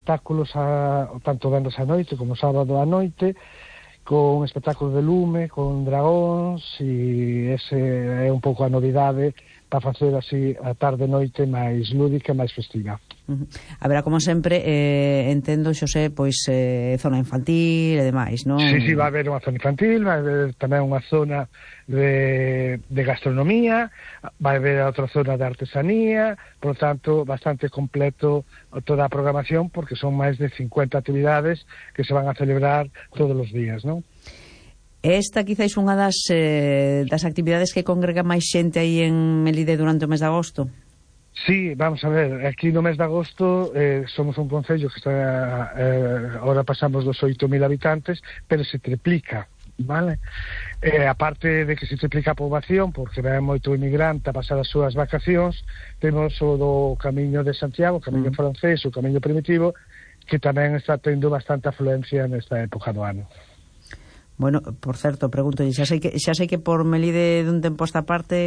espectáculos tanto venres a noite como sábado a noite, con espectáculos de lume, con dragóns, e ese é un pouco a novidade para facer así a tarde e noite máis lúdica, máis festiva. Haberá, como sempre, entendo, Xosé, pois zona infantil e demais, non? Sí, vai haber unha zona infantil, vai haber tamén unha zona de gastronomía, vai haber outra zona de artesanía, por tanto, bastante completo toda a programación, porque son máis de 50 actividades que se van a celebrar todos os días, non? Esta quizáis unha das actividades que congrega máis xente aí en Melide durante o mes de agosto? Sí, vamos a ver, aquí no mes de agosto somos un concello que está, ahora pasamos dos 8.000 habitantes, pero se triplica, vale? Aparte de que se triplica a poboación, porque ven moito inmigrante a pasar as súas vacacións, temos o do Camiño de Santiago, o Camiño francés, o Camiño primitivo, que tamén está tendo bastante afluencia nesta época do ano. Bueno, por certo, pregunto, xa sei que por Melide dun tempo esta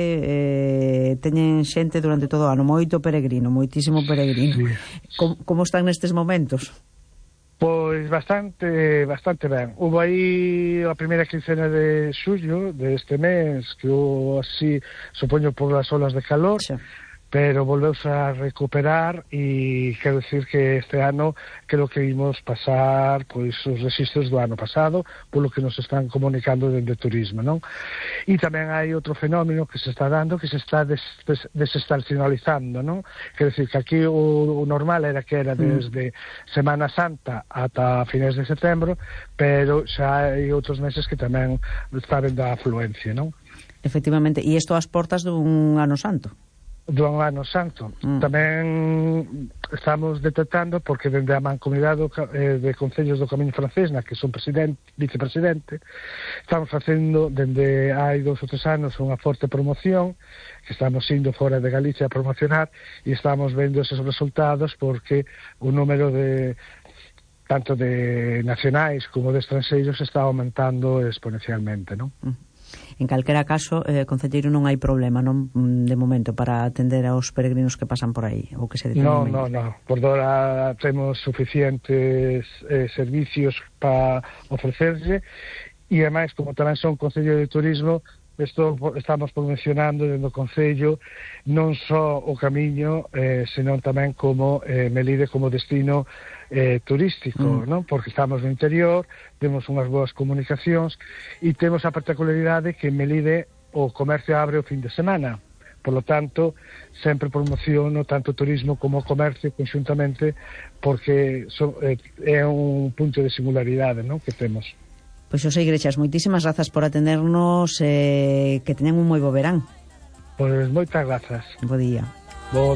parte teñen xente durante todo o ano, moito peregrino, moitísimo peregrino. Sí. Como están nestes momentos? Pois bastante ben. Hubo aí a primeira quincena de xullo deste mes, que hubo así, supoño por as olas de calor, sí, pero volveuse a recuperar e quero dicir que este ano creo que imos pasar pois os rexistros do ano pasado, polo que nos están comunicando dende turismo, non? E tamén hai outro fenómeno que se está dando, que se está desestacionalizando, non? Quero dicir que aquí o normal era que era desde Semana Santa ata finais de setembro, pero xa hai outros meses que tamén está vendo a afluencia, non? Efectivamente, e isto ás portas dun ano santo? Do ano santo. Tamén estamos detectando, porque dende a Mancomunidade de Concellos do Camiño francés, na que son vicepresidente, estamos facendo dende hai 2 ou 3 anos unha forte promoción, que estamos indo fora de Galicia a promocionar, e estamos vendo esos resultados porque o número de tanto de nacionais como de estranxeiros está aumentando exponencialmente, non? En calquera caso, concelleiro, non hai problema, non, de momento, para atender aos peregrinos que pasan por aí, ou que se No. Por ahora temos suficientes servicios para ofrecerse, e ademais, como tamén son Concello de Turismo, estamos promocionando dentro do Concello non só o Camiño, senón tamén como Melide como destino turístico, non? Porque estamos no interior, temos unhas boas comunicacións e temos a particularidade que en Melide o comercio abre o fin de semana. Por lo tanto, sempre promociono tanto o turismo como o comercio conxuntamente, porque é un punto de singularidade, non? Que temos. Pois Xosé Igrexas, moitísimas grazas por atendernos, que teñan un moi bo verán. Pois moitas grazas. Bo día.